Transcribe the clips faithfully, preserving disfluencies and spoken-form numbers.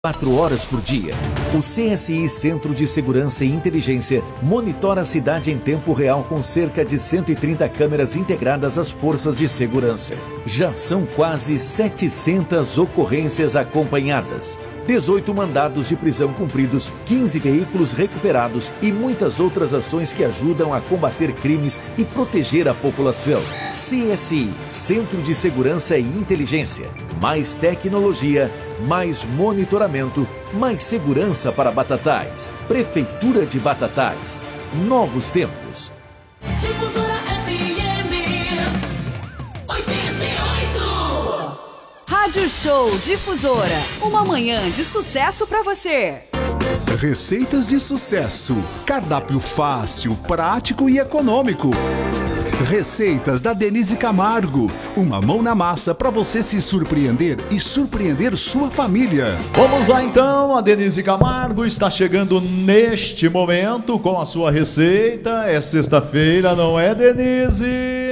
Quatro horas por dia. O C S I Centro de Segurança e Inteligência monitora a cidade em tempo real com cerca de cento e trinta câmeras integradas às forças de segurança. Já são quase setecentas ocorrências acompanhadas, dezoito mandados de prisão cumpridos, quinze veículos recuperados e muitas outras ações que ajudam a combater crimes e proteger a população. C S I, Centro de Segurança e Inteligência. Mais tecnologia, mais monitoramento, mais segurança para Batatais. Prefeitura de Batatais. Novos tempos. Difusora F M oitenta e oito. Rádio Show Difusora. Uma manhã de sucesso para você. Receitas de sucesso. Cardápio fácil, prático e econômico. Receitas da Denise Camargo. Uma mão na massa para você se surpreender e surpreender sua família. Vamos lá então, a Denise Camargo está chegando neste momento com a sua receita. É sexta-feira, não é, Denise?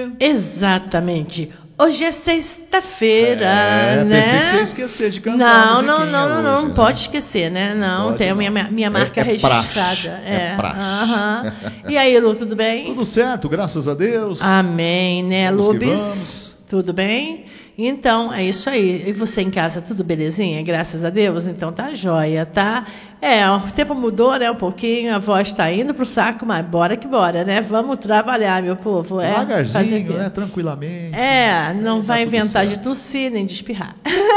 Exatamente. Hoje é sexta-feira, é, né? Pensei que você ia esquecer de cantar não, a não, não, não, hoje, não, não né? pode esquecer, né? Não, Pode tem a não. minha, minha marca É- é registrada. praxe, é praxe. aham. E aí, Lu, tudo bem? Tudo certo, graças a Deus. Amém, né, Vamos que Lubes? vamos. Tudo bem? Então, é isso aí. E você em casa, tudo belezinha? Graças a Deus? Então tá jóia, tá? É, o tempo mudou, né, um pouquinho, a voz tá indo pro saco, mas bora que bora, né? Vamos trabalhar, meu povo. É, fazer o Devagarzinho, quê? né? Tranquilamente. É, não Tá vai tudo inventar certo. de tossir nem de espirrar.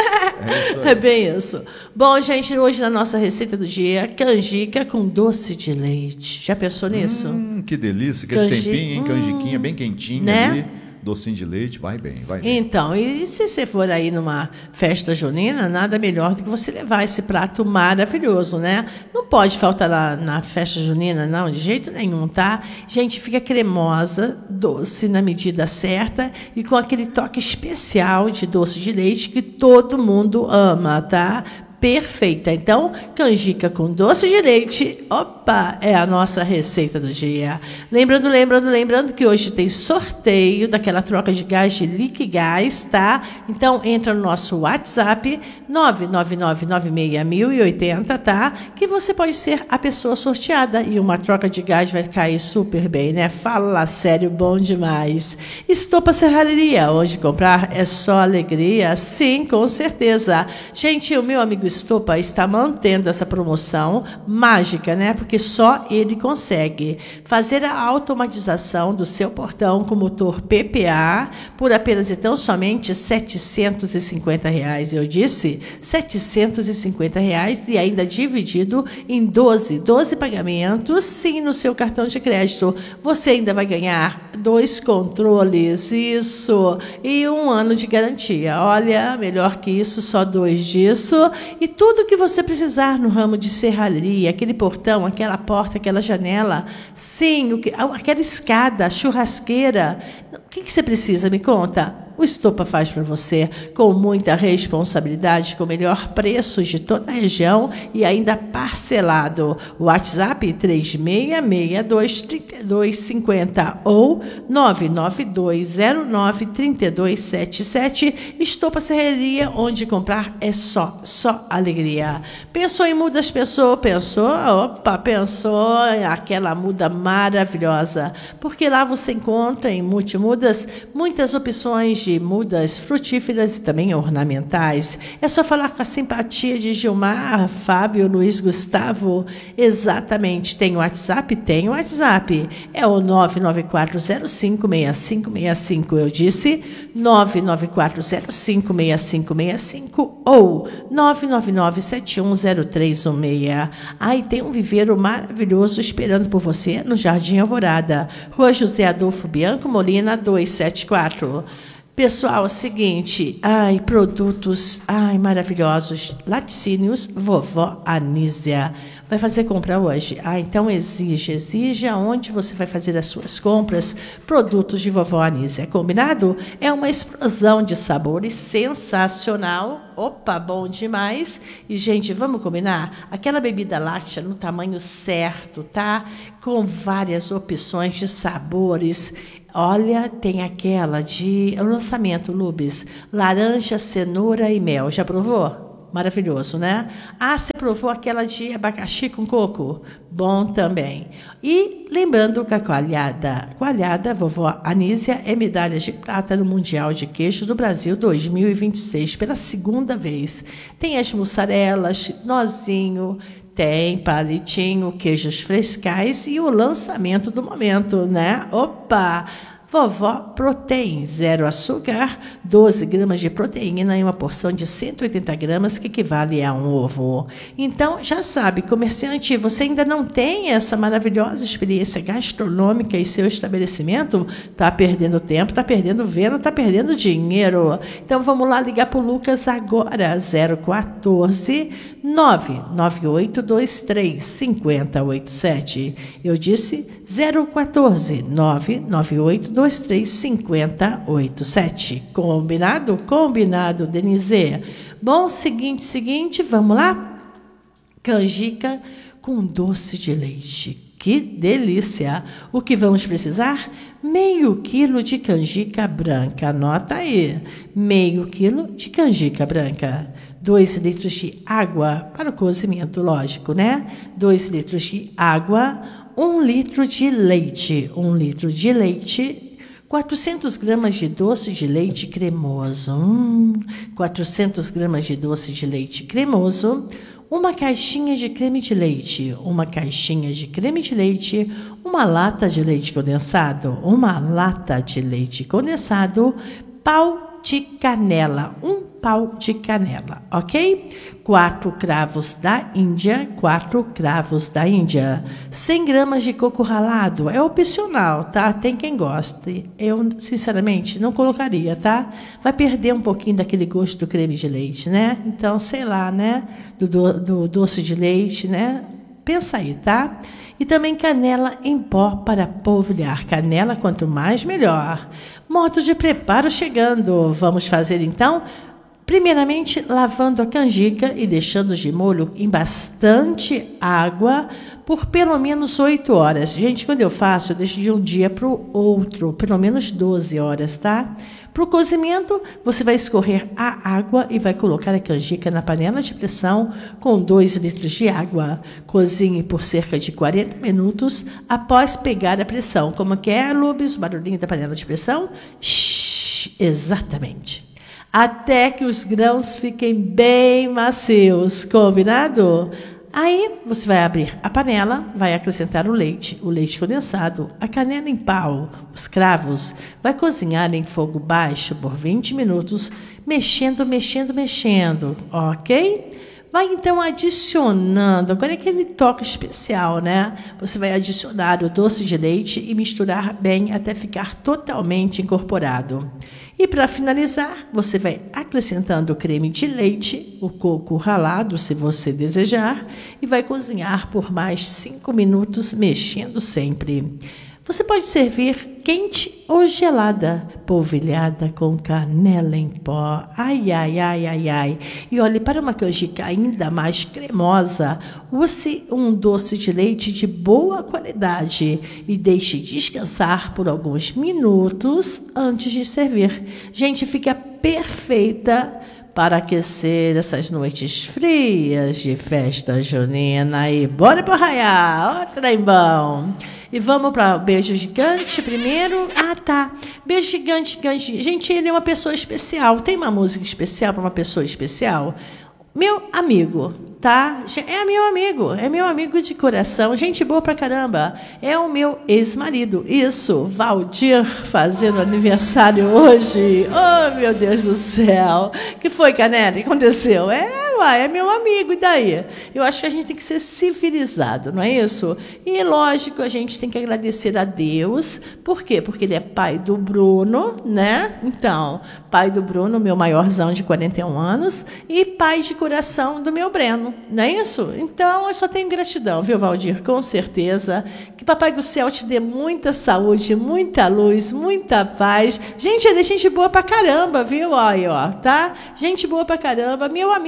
É isso aí. É bem isso. Bom, gente, hoje na nossa receita do dia, canjica com doce de leite. Já pensou nisso? Hum, que delícia, que esse Canji- tempinho, hein? Canjiquinha bem quentinha né? ali. Docinho de leite, vai bem, vai bem. Então, e se você for aí numa festa junina, nada melhor do que você levar esse prato maravilhoso, né? Não pode faltar lá na festa junina, não, de jeito nenhum, tá? Gente, fica cremosa, doce na medida certa e com aquele toque especial de doce de leite que todo mundo ama, tá? Perfeita. Então, canjica com doce de leite, opa, é a nossa receita do dia. Lembrando, lembrando, lembrando que hoje tem sorteio daquela troca de gás de Liquigás, tá? Então, entra no nosso WhatsApp, nove nove nove nove seis mil e oitenta, tá? Que você pode ser a pessoa sorteada e uma troca de gás vai cair super bem, né? Fala sério, bom demais. Estopa Serralheria, onde comprar é só alegria, sim, com certeza. Gente, o meu amigo Estopa está mantendo essa promoção mágica, né? Porque só ele consegue fazer a automatização do seu portão com motor P P A por apenas e tão somente setecentos e cinquenta reais. Eu disse setecentos e cinquenta reais e ainda dividido em doze, doze pagamentos, sim, no seu cartão de crédito. Você ainda vai ganhar dois controles, isso, e um ano de garantia. Olha, melhor que isso, só dois disso. E tudo que você precisar no ramo de serralheria, aquele portão, aquela porta, aquela janela, sim, o que, aquela escada, churrasqueira, o que, que você precisa? Me conta. O Estopa faz para você com muita responsabilidade, com o melhor preço de toda a região e ainda parcelado. WhatsApp três seis seis dois, três dois cinco zero ou nove nove dois zero nove, três dois sete sete. Estopa Serralheria, onde comprar é só, só alegria. Pensou em mudas, pensou, pensou, opa, pensou, aquela muda maravilhosa. Porque lá você encontra em Multimudas muitas opções de mudas frutíferas e também ornamentais. É só falar com a simpatia de Gilmar, Fábio, Luiz Gustavo. Exatamente. Tem WhatsApp? Tem WhatsApp. É o nove nove quatro zero cinco seis cinco seis cinco. Eu disse nove nove quatro zero cinco seis cinco seis cinco ou nove nove nove sete um zero três um seis. Aí tem um viveiro maravilhoso esperando por você no Jardim Alvorada. Rua José Adolfo Bianco Molina, duzentos e setenta e quatro. Pessoal, é o seguinte, ai, produtos, ai, maravilhosos, laticínios, vovó Anísia. Vai fazer compra hoje? Ah, então exige, exige aonde você vai fazer as suas compras, produtos de vovó Anísia. Combinado? É uma explosão de sabores sensacional. Opa, bom demais. E, gente, vamos combinar? Aquela bebida láctea no tamanho certo, tá? Com várias opções de sabores. Olha, tem aquela de... O lançamento, Lubes. Laranja, cenoura e mel. Já provou? maravilhoso, né? Ah, você provou aquela de abacaxi com coco? Bom também. E lembrando que a coalhada, coalhada vovó Anísia é medalha de prata no Mundial de Queijo do Brasil dois mil e vinte e seis, pela segunda vez. Tem as mussarelas, nozinho, tem palitinho, queijos frescais e o lançamento do momento, né? Opa! Vovó Protein, zero açúcar, doze gramas de proteína em uma porção de cento e oitenta gramas, que equivale a um ovo. Então, já sabe, comerciante, você ainda não tem essa maravilhosa experiência gastronômica em seu estabelecimento? Está perdendo tempo, está perdendo venda, está perdendo dinheiro. Então, vamos lá ligar para o Lucas agora, zero quatorze, nove nove oito dois três, cinco zero oito sete. Eu disse zero quatorze, nove nove oito dois três, cinco zero oito sete. Combinado? Combinado, Denise. Bom, seguinte, seguinte, vamos lá? Canjica com doce de leite. Que delícia! O que vamos precisar? Meio quilo de canjica branca. Anota aí. Meio quilo de canjica branca. Dois litros de água para o cozimento, lógico, né? Dois litros de água. Um litro de leite. Um litro de leite. quatrocentas gramas de doce de leite cremoso. Hum, quatrocentas gramas de doce de leite cremoso. Uma caixinha de creme de leite. Uma caixinha de creme de leite. Uma lata de leite condensado. Uma lata de leite condensado. Pau de canela. Um pau de canela, ok? Quatro cravos da Índia. Quatro cravos da Índia. cem gramas de coco ralado. É opcional, tá? Tem quem goste. Eu, sinceramente, não colocaria, tá? Vai perder um pouquinho daquele gosto do creme de leite, né? Então, sei lá, né? Do, do, do doce de leite, né? Pensa aí, tá? E também canela em pó para polvilhar. Canela, quanto mais, melhor. Modo de preparo chegando. Vamos fazer, então... Primeiramente, lavando a canjica e deixando de molho em bastante água por pelo menos oito horas. Gente, quando eu faço, eu deixo de um dia para o outro, pelo menos doze horas, tá? Para o cozimento, você vai escorrer a água e vai colocar a canjica na panela de pressão com dois litros de água. Cozinhe por cerca de quarenta minutos após pegar a pressão. Como que é, Lubes? O barulhinho da panela de pressão? Shhh, exatamente. Até que os grãos fiquem bem macios, combinado? Aí você vai abrir a panela, vai acrescentar o leite, o leite condensado, a canela em pau, os cravos, vai cozinhar em fogo baixo por vinte minutos, mexendo, mexendo, mexendo, ok? Vai então adicionando, agora é aquele toque especial, né? Você vai adicionar o doce de leite e misturar bem até ficar totalmente incorporado. E para finalizar, você vai acrescentando o creme de leite, o coco ralado, se você desejar, e vai cozinhar por mais cinco minutos, mexendo sempre. Você pode servir quente ou gelada, polvilhada com canela em pó. Ai, ai, ai, ai, ai. E olhe, para uma canjica ainda mais cremosa, use um doce de leite de boa qualidade e deixe descansar por alguns minutos antes de servir. Gente, fica perfeita para aquecer essas noites frias de festa junina. E bora para arraiar, ó, trem bom. E vamos para o beijo gigante primeiro. Ah, tá. Beijo gigante, gigante. Gente, ele é uma pessoa especial. Tem uma música especial para uma pessoa especial? Meu amigo, tá? É meu amigo, é meu amigo de coração, gente boa pra caramba. É o meu ex-marido, isso, Valdir, fazendo aniversário hoje. Oh, meu Deus do céu. Que foi, Canela? O que aconteceu? É, uai, é meu amigo, e daí? Eu acho que a gente tem que ser civilizado, não é isso? E, lógico, a gente tem que agradecer a Deus. Por quê? Porque ele é pai do Bruno, né? Então, pai do Bruno, meu maiorzão de quarenta e um anos, e pai de coração do meu Breno, não é isso? Então, eu só tenho gratidão, viu, Valdir? Com certeza. Que Papai do Céu te dê muita saúde, muita luz, muita paz. Gente, ele é gente boa pra caramba, viu? Olha, ó, tá? Gente boa pra caramba. Meu amigo,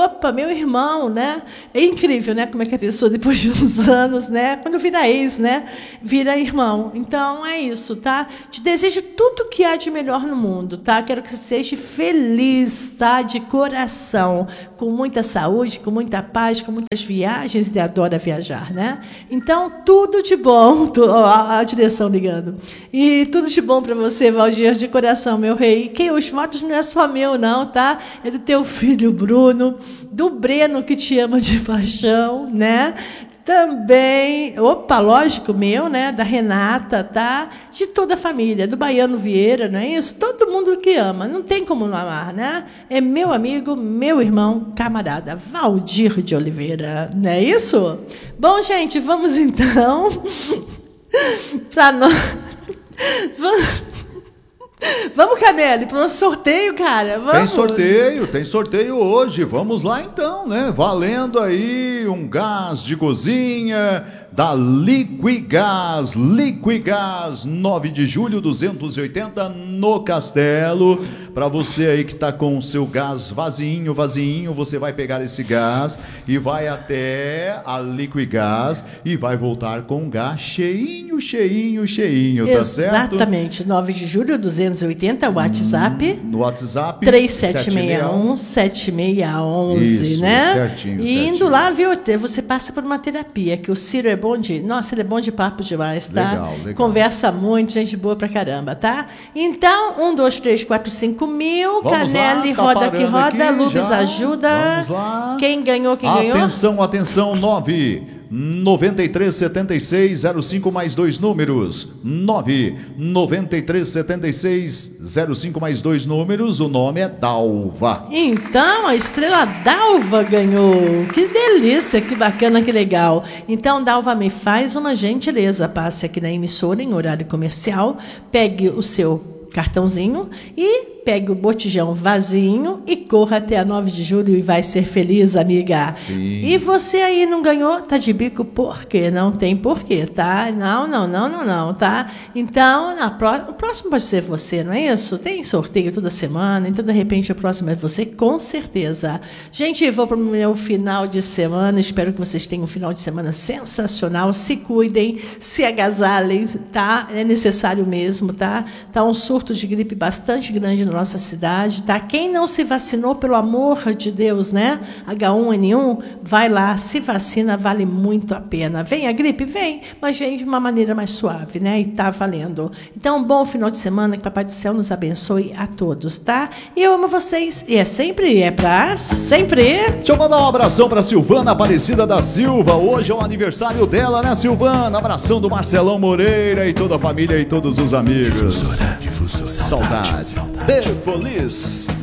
opa, meu irmão, né? É incrível, né? Como é que a pessoa, depois de uns anos, né? Quando vira ex, né? Vira irmão. Então, é isso, tá? Te desejo tudo que há de melhor no mundo, tá? Quero que você seja feliz, tá? De coração, com muita saúde, com muita paz, com muitas viagens, ele adora viajar, né? Então, tudo de bom. Tu, ó, a, a direção ligando. E tudo de bom para você, Valdir, de coração, meu rei. E quem os votos não é só meu, não, tá? É do teu filho Bruno, do Breno, que te ama de paixão, né? Também, opa, lógico, meu, né? Da Renata, tá? De toda a família, do Baiano Vieira, não é isso? Todo mundo que ama, não tem como não amar, né? É meu amigo, meu irmão, camarada, Valdir de Oliveira, não é isso? Bom, gente, vamos então para nós. Vamos... Vamos, Canelli, para o nosso sorteio, cara. Vamos. Tem sorteio, tem sorteio hoje. Vamos lá então, né? Valendo aí um gás de cozinha da Liquigás. Liquigás, nove de julho, duzentos e oitenta no Castelo. Para você aí que está com o seu gás vazinho, vazinho, você vai pegar esse gás e vai até a Liquigás e vai voltar com o gás cheinho, cheinho, cheinho, tá certo? Exatamente, nove de julho, duzentos e oitenta, WhatsApp. No WhatsApp. três sete seis um, sete seis um um, Isso, né? certinho, E indo certinho. lá, viu, você passa por uma terapia, que o Ciro é bom de... Nossa, ele é bom de papo demais, tá? Legal, legal. Conversa muito, gente boa pra caramba, tá? Então, um, dois, três, quatro, cinco mil, Vamos Canelli, lá, tá roda que parando roda, aqui Lubes já. ajuda. Vamos lá. Quem ganhou, quem ganhou? Atenção, atenção, nove noventa e três setenta e seis zero cinco mais dois números. nove noventa e três setenta e seis zero cinco mais dois números. O nome é Dalva. Então, a estrela Dalva ganhou. Que delícia, que bacana, que legal. Então, Dalva, me faz uma gentileza. Passe aqui na emissora em horário comercial, pegue o seu cartãozinho e pegue o botijão vazio e corra até a nove de julho e vai ser feliz, amiga. Sim. E você aí não ganhou, tá de bico por quê? Não tem porquê, tá? Não, não, não, não, não, tá? Então, na pró- o próximo pode ser você, não é isso? Tem sorteio toda semana, então de repente o próximo é você, com certeza. Gente, vou para o meu final de semana, espero que vocês tenham um final de semana sensacional, se cuidem, se agasalhem, tá? É necessário mesmo, tá? Tá um surto de gripe bastante grande na nossa cidade, tá? Quem não se vacinou, pelo amor de Deus, né? agá um ene um, vai lá, se vacina, vale muito a pena. Vem a gripe? Vem, mas vem de uma maneira mais suave, né? E tá valendo. Então, um bom final de semana, que Papai do Céu nos abençoe a todos, tá? E eu amo vocês, e é sempre, é pra sempre. Deixa eu mandar um abração pra Silvana Aparecida da Silva. Hoje é o aniversário dela, né, Silvana? Abração do Marcelão Moreira e toda a família e todos os amigos. Saudade. The Police.